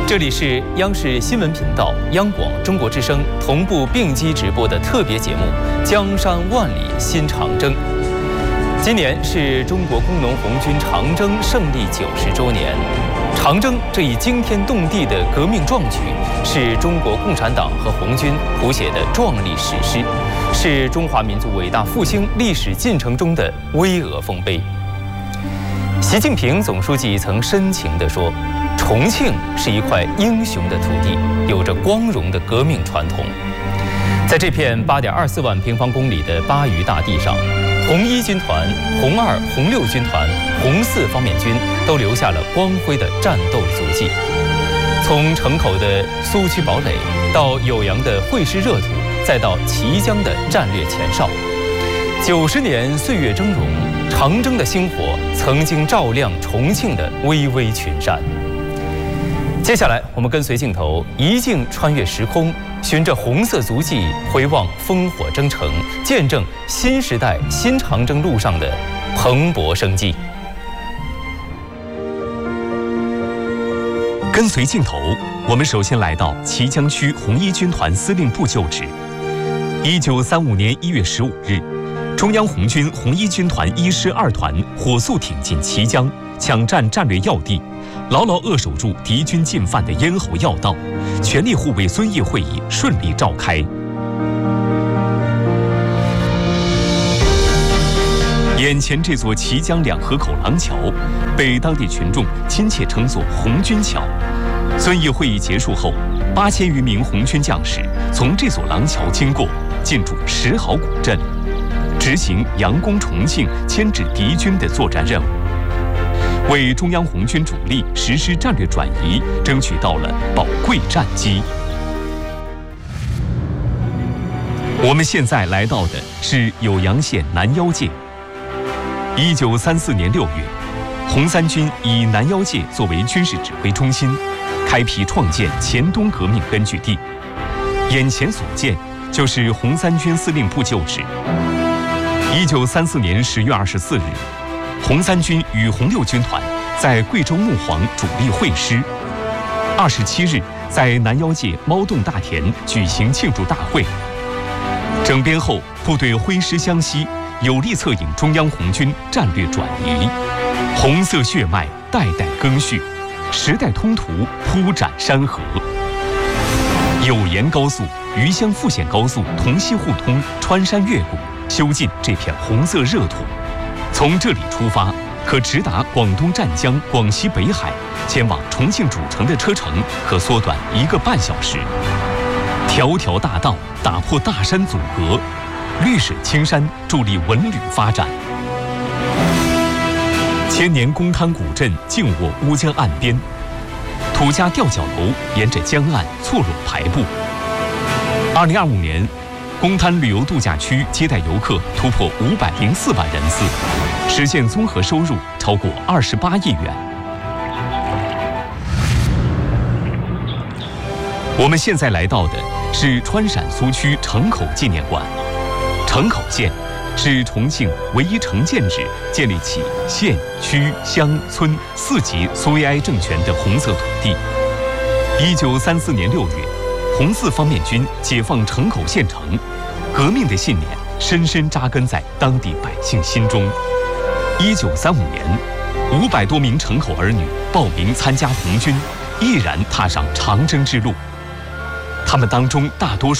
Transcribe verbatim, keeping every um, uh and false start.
这里是央视新闻频道、央广中国之声同步并机直播的特别节目《江山万里新长征》。今年是中国工农红军长征胜利九十周年。长征这一惊天动地的革命壮举，是中国共产党和红军谱写的壮丽史诗，是中华民族伟大复兴历史进程中的巍峨丰碑。习近平总书记曾深情地说，重庆是一块英雄的土地，有着光荣的革命传统。在这片八点二四万平方公里的巴渝大地上，红一军团、红二、红六军团、红四方面军都留下了光辉的战斗足迹。从城口的苏区堡垒，到酉阳的会师热土，再到綦江的战略前哨，九十年岁月峥嵘，长征的星火曾经照亮重庆的巍巍群山。接下来，我们跟随镜头一镜穿越时空，循着红色足迹回望烽火征程，见证新时代新长征路上的蓬勃生机。 跟随镜头，我们首先来到綦江区红一军团司令部旧址。一九三五年一月十五日，中央红军红一军团一师二团火速挺进綦江，抢占战略要地，牢牢扼守住敌军进犯的咽喉要道，全力护卫遵义会议顺利召开。眼前这座綦江两河口廊桥，被当地群众亲切称作红军桥。遵义会议结束后，八千余名红军将士从这座廊桥经过，进驻石壕古镇，执行佯攻重庆、牵制敌军的作战任务，为中央红军主力实施战略转移争取到了宝贵战机。我们现在来到的是酉阳县南腰界。一九三四年六月，红三军以南腰界作为军事指挥中心，开辟创建黔东革命根据地。眼前所见就是红三军司令部旧址。一九三四年十月二十四日，红三军与红六军团在贵州木黄主力会师。二十七日，在南腰界猫洞大田举行庆祝大会。整编后，部队挥师湘西，有力策应中央红军战略转移。红色血脉代代更续，时代通途铺展山河。酉盐高速、余湘富县高速同西互通，穿山越谷，修进这片红色热土。从这里出发，可直达广东湛江、广西北海，前往重庆主城的车程可缩短一个半小时。条条大道打破大山阻隔，绿水青山助力文旅发展。千年公滩古镇静卧乌江岸边，土家吊脚楼沿着江岸错落排布。二零二五年，公滩旅游度假区接待游客突破五百零四万人次，实现综合收入超过二十八亿元。我们现在来到的是川陕苏区城口纪念馆。城口县是重庆唯一城建制建立起县、区、乡、村四级苏维埃政权的红色土地。一九三四年六月，红四方面军解放城口县城，革命的信念深深扎根在当地百姓心中。一九三五年，五百多名城口儿女报名参加红军，毅然踏上长征之路。他们当中大多数